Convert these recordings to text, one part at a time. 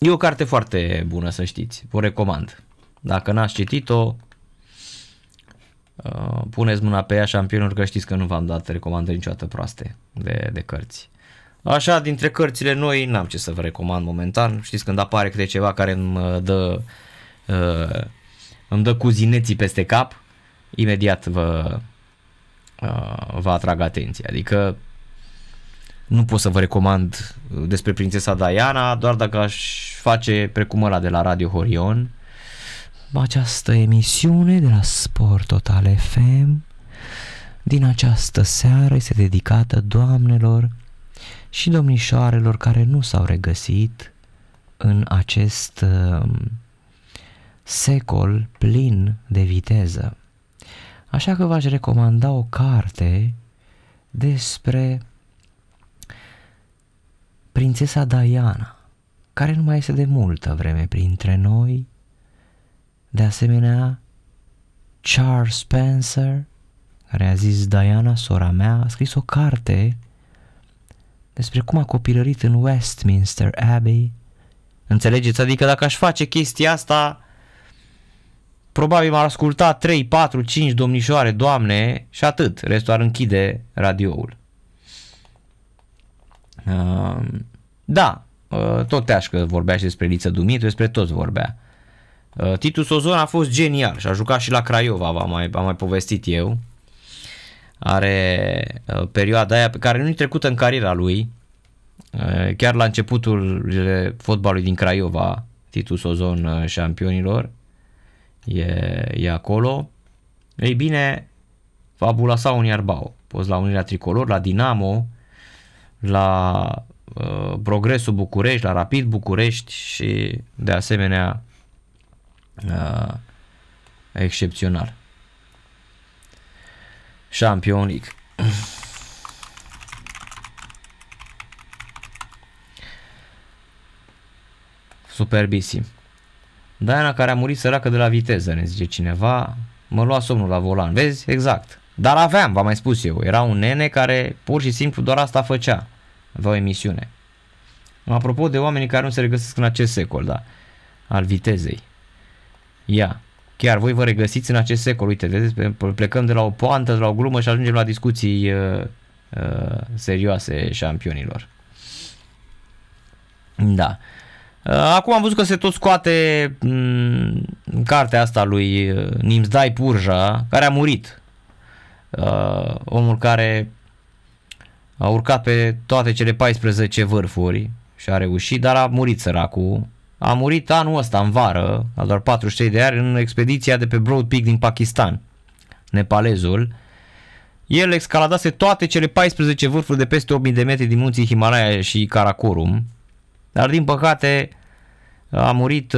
E o carte foarte bună, să știți, vă recomand. Dacă n-ați citit-o, puneți mâna pe ea, Șampionilor, că știți că nu v-am dat recomandări niciodată proaste de cărți. Așa, dintre cărțile noi, n-am ce să vă recomand momentan. Știți, când apare câte ceva care îmi dă cuzineții peste cap, imediat vă atrag atenția. Adică nu pot să vă recomand despre prințesa Diana, doar dacă aș face precum ăla de la Radio Horion. Această emisiune de la Sport Total FM din această seară este dedicată doamnelor și domnișoarelor care nu s-au regăsit în acest secol plin de viteză. Așa că v-aș recomanda o carte despre prințesa Diana, care nu mai este de multă vreme printre noi. De asemenea, Charles Spencer, care a zis: Diana, sora mea, a scris o carte despre cum a copilărit în Westminster Abbey. Înțelegeți? Adică dacă aș face chestia asta, probabil m-ar asculta 3, 4, 5 domnișoare, doamne și atât. Restul ar închide radioul. Da, tot Teașcă vorbea și despre Liță Dumitru, despre toți vorbea. Titu Sozon a fost genial și a jucat și la Craiova, am mai povestit eu. Are perioada aia pe care nu-i trecută în cariera lui, chiar la începutul fotbalului din Craiova, Titu Sozon Șampionilor, e acolo. Ei bine, fabula sa Uniarbao, poți la Unirea Tricolor, la Dinamo, la Progresul București, la Rapid București și de asemenea excepțional. Champions League. Superbisim. Diana, care a murit săracă de la viteză, ne zice cineva, mă lua somnul la volan. Vezi? Exact. Dar aveam, v-am mai spus eu, era un nene care pur și simplu doar asta făcea. Avea o emisiune. Apropo de oamenii care nu se regăsesc în acest secol, da, al vitezei. Ia, chiar voi vă regăsiți în acest secol, uite, vedeți, plecăm de la o poantă, de la o glumă și ajungem la discuții serioase, Șampionilor. Da. Acum am văzut că se tot scoate cartea asta lui Nimzdai Purja, care a murit. Omul care a urcat pe toate cele 14 vârfuri și a reușit, dar a murit săracul. A murit anul ăsta, în vară, la doar 43 de ani, în expediția de pe Broad Peak din Pakistan, nepalezul. El escaladase toate cele 14 vârfuri de peste 8000 de metri din munții Himalaya și Karakorum, dar din păcate a murit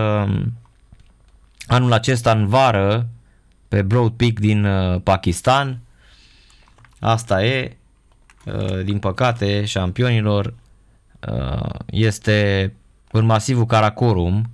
anul acesta în vară pe Broad Peak din Pakistan. Asta e, din păcate, Șampionilor, este în masivul Karakorum,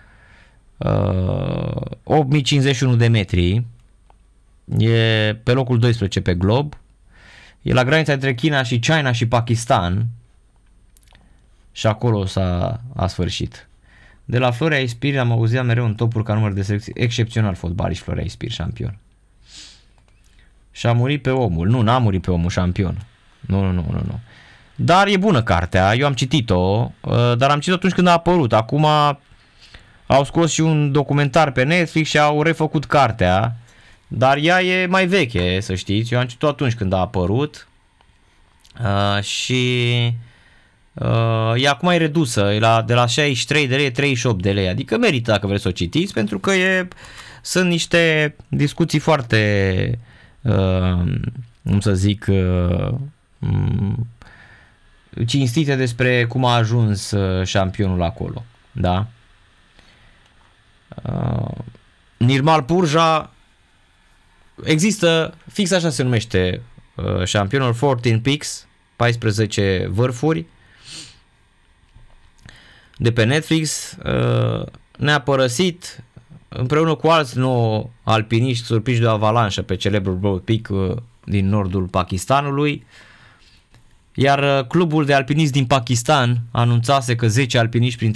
8051 de metri, e pe locul 12 pe glob, e la granița între China și China și Pakistan și acolo a sfârșit. De la Florea Ispir am auzit mereu în topuri ca număr de selecție, excepțional fotbalist Florea Ispir, șampion. Și a murit pe omul, nu, n-a murit pe omul șampion, nu. Dar e bună cartea, eu am citit-o, dar am citit-o atunci când a apărut. Acum au scos și un documentar pe Netflix și au refăcut cartea, dar ea e mai veche, să știți. Eu am citit-o atunci când a apărut și e acum e redusă, e de la 63 de lei, 38 de lei, adică merită dacă vreți să o citiți, pentru că sunt niște discuții foarte, cum să zic, cinstite despre cum a ajuns șampionul acolo, da? Nirmal Purja, există, fix așa se numește șampionul, 14 Peaks, 14 vârfuri, de pe Netflix. Ne-a părăsit împreună cu alți 9 alpiniști surprinși de o avalanșă pe celebrul Broad Peak din nordul Pakistanului. Iar clubul de alpiniști din Pakistan anunțase că 10 alpiniști, printre